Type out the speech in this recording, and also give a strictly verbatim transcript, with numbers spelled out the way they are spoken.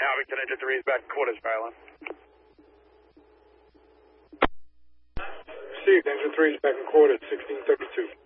Abington, engine three is back in quarters, Skylon. Received, engine three is back in quarters, sixteen thirty-two.